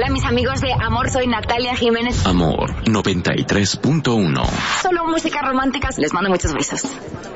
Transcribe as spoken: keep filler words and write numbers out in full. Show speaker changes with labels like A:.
A: mis amigos de Amor, soy Natalia Jiménez.
B: Amor noventa y tres punto uno.
A: Solo música romántica. Les mando muchos besos.